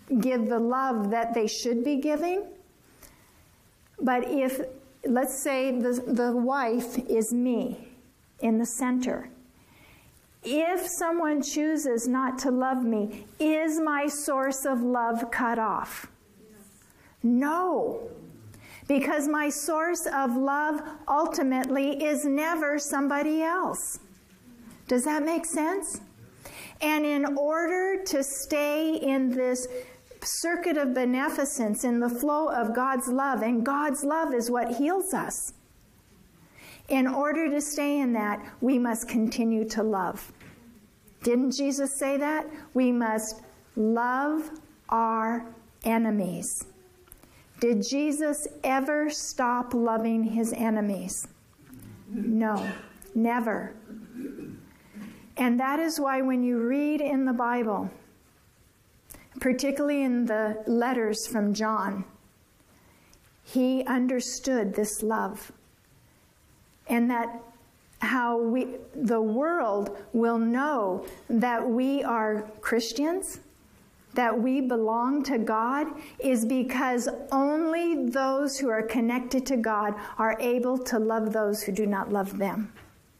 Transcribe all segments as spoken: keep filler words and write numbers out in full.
give the love that they should be giving. But if, let's say the, the wife is me in the center. If someone chooses not to love me, is my source of love cut off? No. Because my source of love ultimately is never somebody else. Does that make sense? And in order to stay in this circuit of beneficence, in the flow of God's love, and God's love is what heals us, in order to stay in that, we must continue to love. Didn't Jesus say that? We must love our enemies. Did Jesus ever stop loving his enemies? No, never. And that is why when you read in the Bible, particularly in the letters from John, he understood this love. And that how we, the world will know that we are Christians, that we belong to God, is because only those who are connected to God are able to love those who do not love them.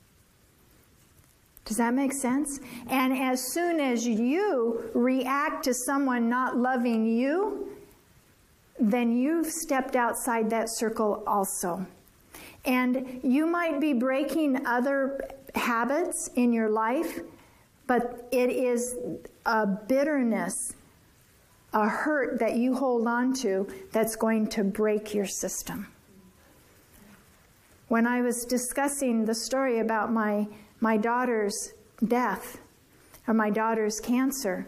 Does that make sense? And as soon as you react to someone not loving you, then you've stepped outside that circle also. And you might be breaking other habits in your life, but it is a bitterness, a hurt that you hold on to that's going to break your system. When I was discussing the story about my, my daughter's death, or my daughter's cancer,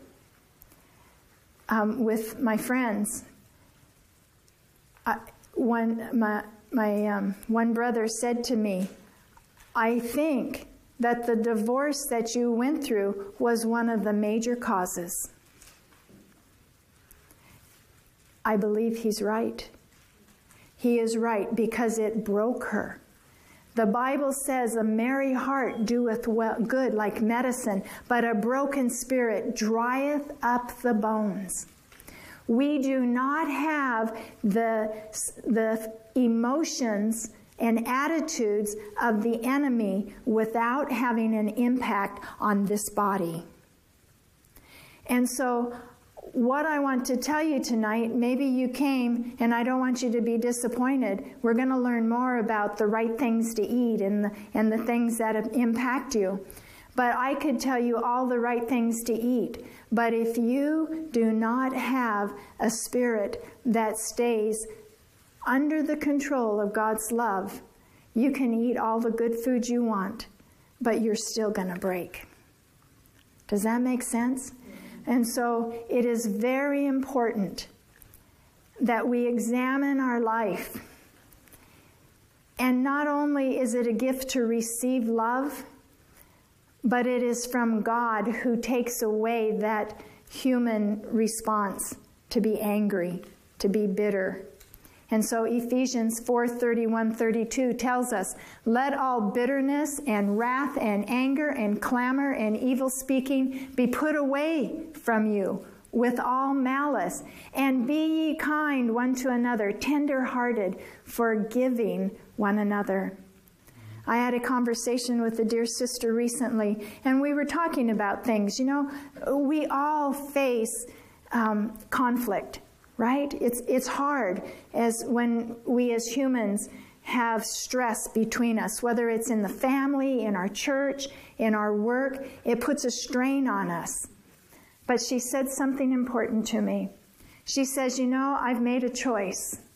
um, with my friends, I, one, my, my um, one brother said to me, I think that the divorce that you went through was one of the major causes. I believe he's right. He is right, because it broke her. The Bible says a merry heart doeth well, good like medicine, but a broken spirit drieth up the bones. We do not have the, the emotions and attitudes of the enemy without having an impact on this body. And so what I want to tell you tonight, maybe you came, and I don't want you to be disappointed. We're going to learn more about the right things to eat and the, and the things that impact you. But I could tell you all the right things to eat. But if you do not have a spirit that stays under the control of God's love, you can eat all the good food you want, but you're still going to break. Does that make sense? And so it is very important that we examine our life. And not only is it a gift to receive love, but it is from God, who takes away that human response to be angry, to be bitter. And so Ephesians four thirty-one thirty-two tells us, let all bitterness and wrath and anger and clamor and evil speaking be put away from you with all malice, and be ye kind one to another, tender-hearted, forgiving one another. I had a conversation with a dear sister recently, and we were talking about things. You know, we all face um, conflict. Right? It's it's hard as when we as humans have stress between us, whether it's in the family, in our church, in our work, it puts a strain on us. But she said something important to me. She says, you know, I've made a choice.